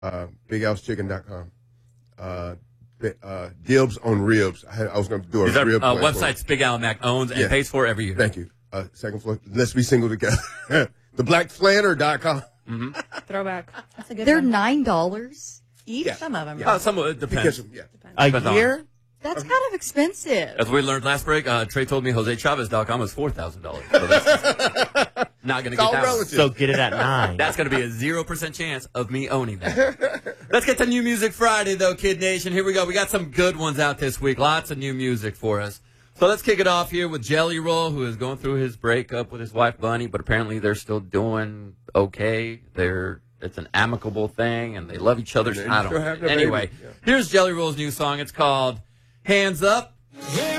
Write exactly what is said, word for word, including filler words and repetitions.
uh, big house chicken dot com. Uh, uh, Dibs on ribs. I, had, I was going to do a These are rib uh, platform. websites Big Al Mac owns and Yeah. pays for every year. Thank you. Uh, second floor. Let's be single together. the black flanner dot com. Mm-hmm. Throwback. That's a good They're one. nine dollars each. Yeah. Some of them. Uh, some of it depends. Because, yeah. A Depends on- year? That's kind of expensive. As we learned last break, uh, Trey told me Jose Chavez dot com is four thousand dollars. So that's not going to get all that one. relative. So get it at nine. That's going to be a zero percent chance of me owning that. Let's get to New Music Friday, though, Kid Nation. Here we go. We got some good ones out this week. Lots of new music for us. So let's kick it off here with Jelly Roll, who is going through his breakup with his wife, Bunny, but apparently they're still doing okay. They're It's an amicable thing, and they love each other. They're I don't still know. having a Anyway, baby. Yeah. here's Jelly Roll's new song. It's called Hands Up. Yeah.